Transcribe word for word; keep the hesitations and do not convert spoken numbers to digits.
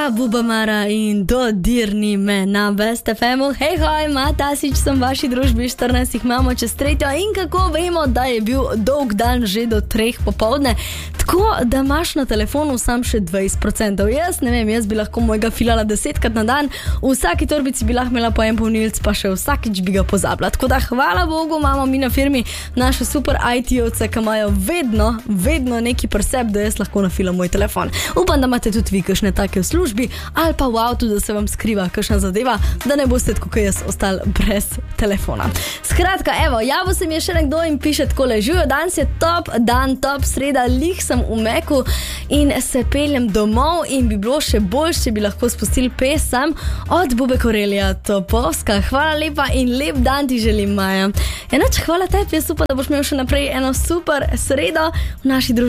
Ja, Buba Mara in dodirni me na Best ef emu. Hej, hoj, Matasič, sem v vaši družbi, štirinajst imamo čez tretjo in kako vemo, da je bil dolg dan že do treh popovdne, tako da imaš na telefonu sam še dvajset procentov. Jaz ne vem, jaz bi lahko mojega filala desetkrat na dan, v vsaki torbici bi lahko imela po en polnilc, pa še vsakič bi ga pozabila. Tako da hvala Bogu imamo mi na firmi naše super í té-ovce, ki imajo vedno, vedno neki presep, da jaz lahko nafilam moj telefon. Upam, da imate tudi vi kakšne take v službi ali pa v avtu, da se vam skriva kakšna zadeva, da ne boste tako kot jaz ostali brez telefona. Skratka, evo, javo se mi je še nekdo in piše takole: živijo, danes je top dan, top sreda, lih sem v Meku in se peljem domov in bi bilo še bolj, če bi lahko spustili pesem od Bube Korelija Topovska. Hvala lepa in lep dan ti želim, Maja. Enač, hvala tebi, jaz upam, da boš imel še naprej eno super sredo v naši družbi.